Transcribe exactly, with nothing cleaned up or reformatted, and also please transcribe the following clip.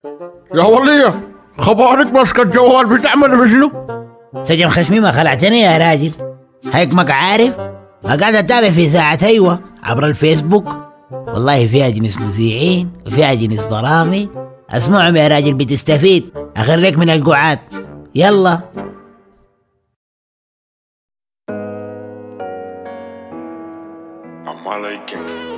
يا ولية، خبارك ماسكة الجوال بتعمل بشنو؟ سجن خشمي ما خلعتني يا راجل. هيك عارف قاعد اتابع في ساعة ايوه عبر الفيسبوك. والله فيها جنس مذيعين وفيها جنس برامج. اسمعهم يا راجل بتستفيد. اخريك من القعاد. يلا. I'm Malay Gangsta.